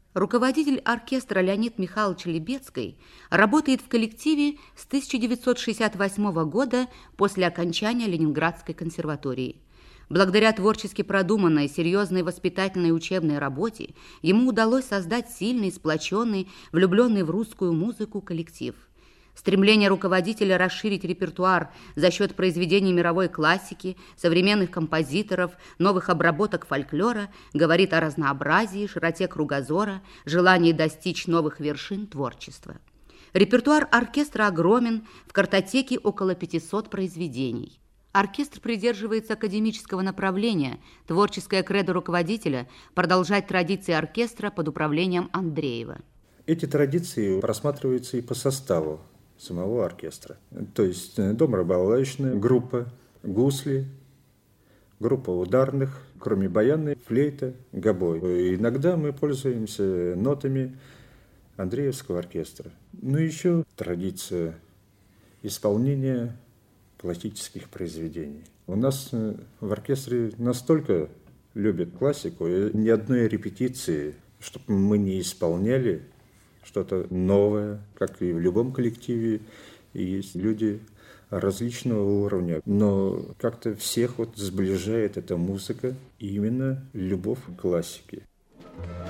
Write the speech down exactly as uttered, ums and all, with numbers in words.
Руководитель оркестра Леонид Михайлович Лебедский работает в коллективе с тысяча девятьсот шестьдесят восьмого года после окончания Ленинградской консерватории. Благодаря творчески продуманной, серьезной воспитательной учебной работе ему удалось создать сильный, сплоченный, влюбленный в русскую музыку коллектив. Стремление руководителя расширить репертуар за счет произведений мировой классики, современных композиторов, новых обработок фольклора говорит о разнообразии, широте кругозора, желании достичь новых вершин творчества. Репертуар оркестра огромен, в картотеке около пятисот произведений. Оркестр придерживается академического направления, творческое кредо руководителя – продолжать традиции оркестра под управлением Андреева. Эти традиции просматриваются и по составу самого оркестра. То есть домро-балалайчная группа, гусли, группа ударных, кроме баянной, флейта, гобой. Иногда мы пользуемся нотами Андреевского оркестра. Ну и еще традиция исполнения классических произведений. У нас в оркестре настолько любят классику, и ни одной репетиции, чтобы мы не исполняли что-то новое, как и в любом коллективе, и есть люди различного уровня. Но как-то всех вот сближает эта музыка и именно любовь к классике.